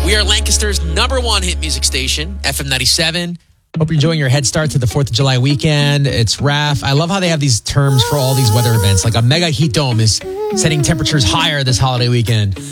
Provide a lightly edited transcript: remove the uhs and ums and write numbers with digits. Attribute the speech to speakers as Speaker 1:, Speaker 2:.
Speaker 1: We are Lancaster's #1 hit music station, FM 97. Hope you're enjoying your head start to the 4th of July weekend. It's RAF. I love how they have these terms for all these weather events. Like a mega heat dome is setting temperatures higher this holiday weekend.